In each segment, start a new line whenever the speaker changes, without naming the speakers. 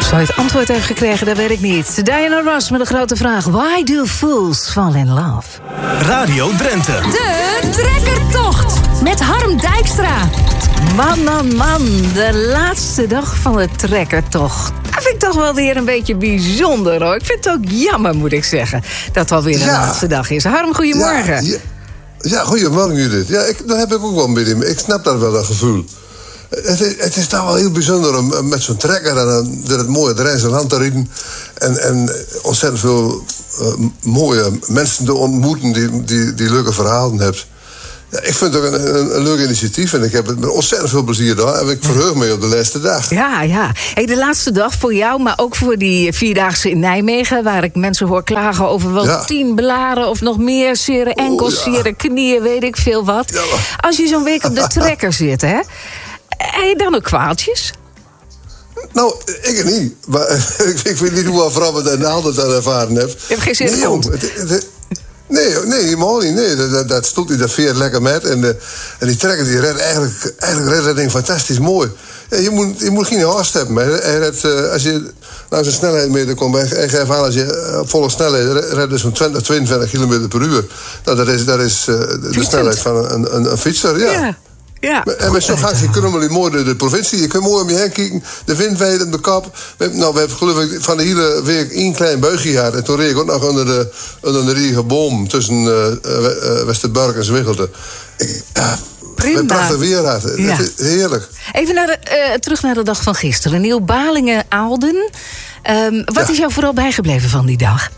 Of zou je het antwoord hebben gekregen, dat weet ik niet. Diana Ross met een grote vraag. Why do fools fall in love?
Radio Drenthe.
De trekkertocht met Harm Dijkstra. Man, de laatste dag van de trekkertocht. Dat vind ik toch wel weer een beetje bijzonder, hoor. Ik vind het ook jammer, moet ik zeggen, dat het alweer de laatste dag is. Harm, goedemorgen.
Ja, goedemorgen, Judith. Ja, daar heb ik ook wel een beetje mee. Ik snap dat gevoel. Het is toch wel heel bijzonder om met zo'n trekker en door het mooie Drentse land te rijden. En ontzettend veel mooie mensen te ontmoeten die leuke verhalen hebben. Ja, ik vind het ook een leuk initiatief en ik heb het met ontzettend veel plezier gedaan. En ik verheug me op de laatste dag.
Ja. Hey, de laatste dag voor jou, maar ook voor die vierdaagse in Nijmegen, waar ik mensen hoor klagen over wel 10 blaren of nog meer. Zere enkels, zere knieën, weet ik veel wat. Ja, als je zo'n week op de trekker zit, hè? Heb je dan ook kwaaltjes?
Nou, ik niet. Maar ik weet niet hoe mevrouw het en de ander dat ervaren heeft.
Je hebt geen zin in de kont?
Nee, helemaal niet. Nee, dat stoelt hij dat veer lekker met. En die trekker die redt eigenlijk redt dat ding fantastisch mooi. Ja, je moet geen haast hebben. Maar hij redt, als je naar zijn snelheid meter komt, hij geeft aan als je op volle snelheid redt zo'n 20, 22 km per uur. Nou, dat is de snelheid van een fietser, ja. Ja. En met zo'n gastje kunnen we mooi de provincie. Je kunt mooi om je heen kijken. De wind weegt op de kap. We hebben geloof ik van de hele week 1 klein buigje gehad. En toen reed ik ook nog onder de riege boom tussen Westerburg en Zwichelte.
Prima.
Met prachtig weer had. Ja. Het is heerlijk.
Even terug naar de dag van gisteren. Nieuw Balingen-Aalden. Wat is jou vooral bijgebleven van die dag?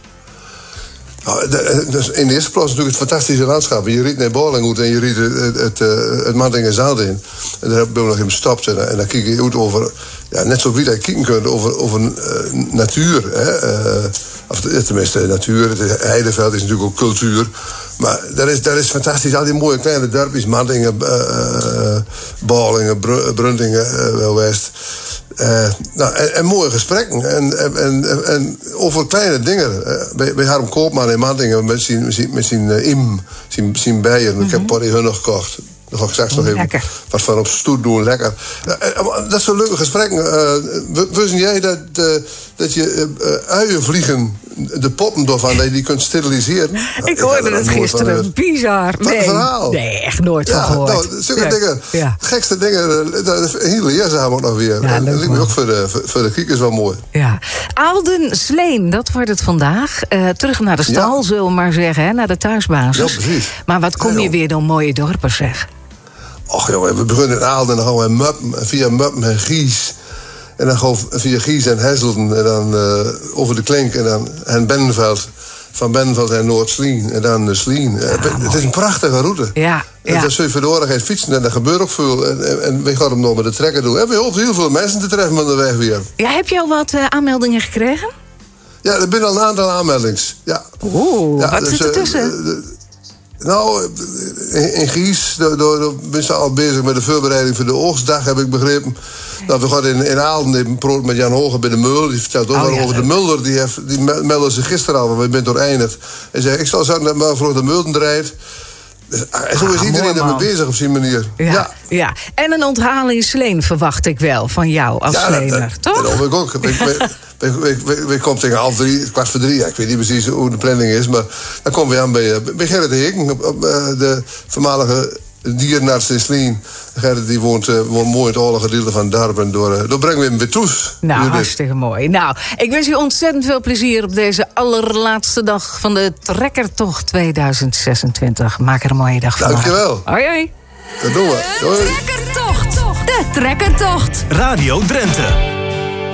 Nou, dus in de eerste plaats natuurlijk het fantastische landschap. Je riet naar Balingen en je riet het Mandingenzout in. En daar ben ik nog even gestapt. En dan kijk je uit over, net zo wie dat je kijken kunt, over natuur. Hè? Tenminste, natuur. Het Heideveld is natuurlijk ook cultuur. Maar dat is fantastisch. Al die mooie kleine dorpjes. Mandingen, Balingen, Bruntingen, wel West. En mooie gesprekken. En over kleine dingen. Bij Harm Koopman in Mandingen met zijn bijen. Ik heb een paar hunne gekocht. Dan ga ik straks nog even wat van op stoet doen. Lekker. Dat zijn leuke gesprekken. Wist jij dat je uien vliegen, de poppen ervan, dat je die kunt steriliseren?
Ik hoorde het gisteren. Bizar. Nee, echt nooit van gehoord.
Nou, zulke dingen. Ja. Gekste dingen. Dat is heel leerzaam ook nog weer. Ja, dat lijkt me ook voor de kijkers wel mooi. Ja.
Aalden Sleen, dat wordt het vandaag. Terug naar de stal, zullen we maar zeggen. Hè, naar de thuisbasis.
Ja, precies.
Maar wat kom je weer door mooie dorpen, zeg.
Och jongen, we beginnen in Aalden en dan gaan we via Muppen en Gies. En dan gaan we via Gies en Hesselden. En dan over de Klink en Benveld. Van Benveld en Noord-Slien. En dan Slien. Het is een prachtige route. Ja. En dan zul je verdoren gaan fietsen. En dat gebeurt ook veel. En we gaan hem nog met de trekker doen. En we hopen heel veel mensen te treffen op de weg weer.
Ja, heb je al wat aanmeldingen gekregen?
Ja, er zijn al een aantal aanmeldings. Ja.
Wat zit er tussen?
Nou, in Gies ben ze al bezig met de voorbereiding voor de oogstdag, heb ik begrepen. Nou, we gaan in Aalden met Jan Hoger bij de Mul. Die vertelt ook wel over de Mulder. Die meldde zich gisteren al, want we zijn dooreindigd. En zei, ik zal zo naar voor de Mulden draait. En zo is iedereen ermee bezig op zijn manier.
Ja. En een onthaling Sleen verwacht ik wel van jou als Sleener, toch?
Dat hoop ik ook. We komen tegen 2:30, 2:45. Ja, ik weet niet precies hoe de planning is. Maar dan komen we aan bij Gerrit de Heken. De voormalige dierenarts in Sleen. Gerrit die woont mooi in het oude gedeelte van het dorp. En door brengen we hem weer toe.
Nou, hartstikke mooi. Nou, ik wens je ontzettend veel plezier op deze allerlaatste dag van de Trekkertocht 2026. Maak er een mooie dag van.
Dankjewel.
Hoi.
Dat doen we.
De Trekkertocht. De Trekkertocht.
Radio Drenthe.